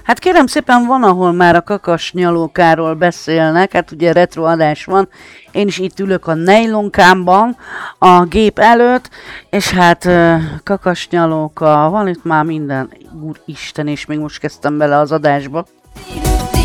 Hát kérem szépen, van, ahol már a kakasnyalókáról beszélnek, hát ugye retroadás van, én is itt ülök a nejlonkámban a gép előtt, és hát kakasnyalóka, van itt már minden, úristen, és még most kezdtem bele az adásba.